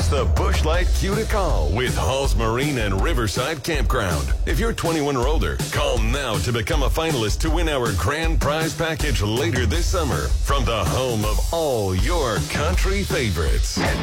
the Busch Light Q to call with Halls Marine and Riverside Campground. If you're 21 or older, call now to become a finalist to win our grand prize package later this summer from the home of all your country favorites.